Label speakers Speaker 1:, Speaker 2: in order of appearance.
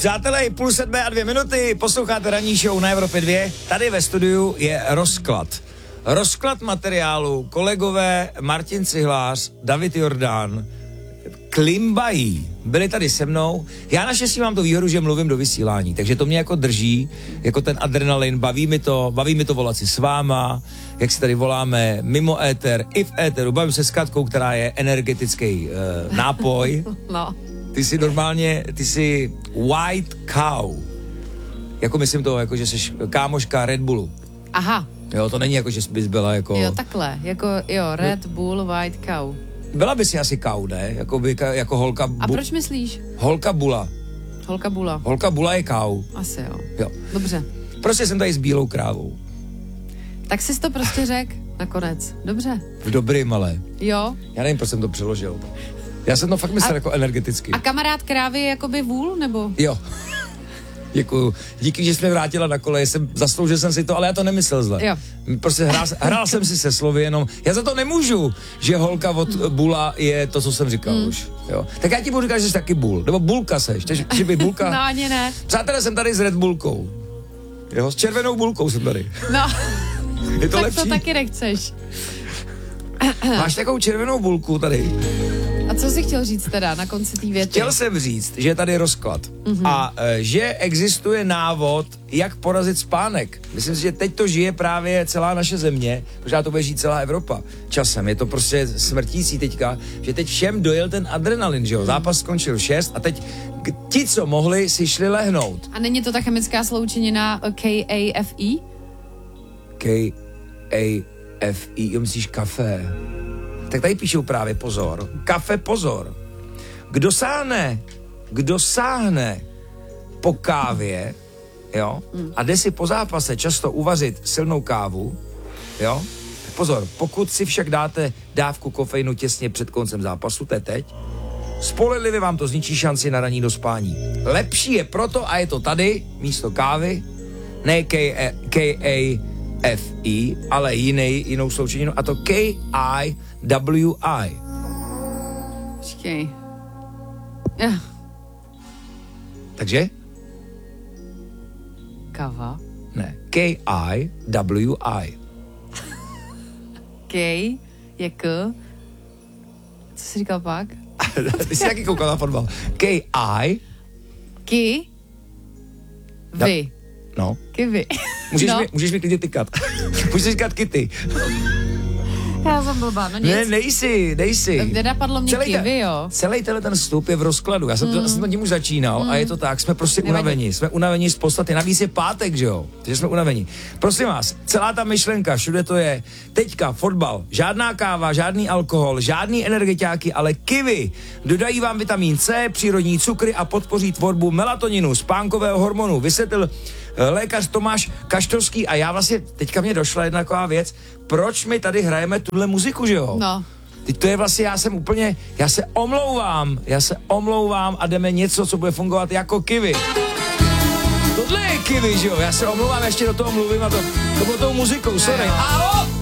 Speaker 1: Přátelé, 6:30 posloucháte ranní show na Evropě 2. Tady ve studiu je rozklad. Rozklad materiálu, kolegové Martin Cihlář, David Jordán, klimbají, byli tady se mnou. Já naštěstí mám tu výhodu, že mluvím do vysílání, takže to mě jako drží, jako ten adrenalin, baví mi to volat si s váma, jak si tady voláme mimo éter, i v éteru, bavím se s Katkou, která je energetický nápoj.
Speaker 2: No.
Speaker 1: Ty jsi white cow. Jako myslím to, jako že jsi kámoška Red Bullu.
Speaker 2: Aha.
Speaker 1: Jo, to není jako, že bys byla jako...
Speaker 2: Jo, takhle, Red Bull, White Cow.
Speaker 1: Byla bys asi cow, ne? Jako holka...
Speaker 2: A proč myslíš?
Speaker 1: Holka Bula.
Speaker 2: Holka Bula.
Speaker 1: Holka Bula je cow.
Speaker 2: Asi jo.
Speaker 1: Jo.
Speaker 2: Dobře.
Speaker 1: Prostě jsem tady s bílou krávou.
Speaker 2: Tak jsi to prostě řekl nakonec. Dobře.
Speaker 1: V dobrým, ale.
Speaker 2: Jo.
Speaker 1: Já nevím, proč jsem to přeložil. Já jsem to fakt myslel jako energeticky.
Speaker 2: A kamarád krávy je jakoby vůl, nebo?
Speaker 1: Jo. Děkuju. Díky, že jsi mě vrátila na kole, zasloužil jsem si to, ale já to nemyslel zle.
Speaker 2: Jo.
Speaker 1: Prostě hrál jsem si se slovy jenom. Já za to nemůžu, že holka od Bula je to, co jsem říkal už. Jo. Tak já ti budu říkat, že jsi taky Bull. Nebo Bulka seš. Že by Bulka...
Speaker 2: No ani ne.
Speaker 1: Přátelé, jsem tady s Red Bullkou. Jo, s červenou bulkou jsem tady.
Speaker 2: No.
Speaker 1: Je to
Speaker 2: tak
Speaker 1: lepší?
Speaker 2: to taky nechceš.
Speaker 1: Máš takovou červenou bulku tady.
Speaker 2: A co jsi chtěl říct teda na konci té věty?
Speaker 1: Chtěl jsem říct, že je tady rozklad. A že existuje návod, jak porazit spánek. Myslím si, že teď to žije právě celá naše země, možná to bude žít celá Evropa časem. Je to prostě smrtící teďka, že teď všem dojel ten adrenalin, že jo? Zápas skončil 6 a teď ti, co mohli, si šli lehnout.
Speaker 2: A není to ta chemická sloučenina KAFE?
Speaker 1: KAFE, myslíš kafe? Tak tady píšou právě pozor. Kafe pozor. Kdo sáhne po kávě, jo, a jde si po zápase často uvařit silnou kávu, jo, pozor, pokud si však dáte dávku kofeinu těsně před koncem zápasu, to je teď, spolehlivě vám to zničí šanci na raní do spání. Lepší je proto, a je to tady, místo kávy, ne KAFE, ale jinou sloučeninu, a to KIWI.
Speaker 2: Počkej.
Speaker 1: Takže?
Speaker 2: Kava.
Speaker 1: Ne, KIWI.
Speaker 2: K je K. Co jsi říkal pak?
Speaker 1: Ty jsi taky koukal na fotbal. KI.
Speaker 2: Ky. Vy.
Speaker 1: No.
Speaker 2: Kivy.
Speaker 1: Můžeš mi klidně tykat. Můžeš říkat Kitty.
Speaker 2: Já jsem blbá, no nic.
Speaker 1: Ne, nejsi.
Speaker 2: Tak nenapadlo mě kivy, jo.
Speaker 1: Celý ten vstup je v rozkladu. Já jsem to tím už začínal a je to tak, jsme prostě unavení. Jsme unavení z podstaty. Navíc je pátek, že jo? Takže jsme unavení. Prosím vás, celá ta myšlenka, všude to je teďka fotbal, žádná káva, žádný alkohol, žádný energetiáky, ale kivy dodají vám vitamin C, přírodní cukry a podpoří tvorbu melatoninu, spánkového hormonu. Vysvětlil lékař Tomáš Kaštovský a já vlastně, teďka mě došla jedna taková věc, proč my tady hrajeme tuhle muziku, že jo?
Speaker 2: No.
Speaker 1: Teď to je vlastně, já se omlouvám a jdeme něco, co bude fungovat jako kivy. Tohle je kivy, že jo? Já se omlouvám, ještě do toho mluvím a to bylo tou muzikou, sorry. Alo?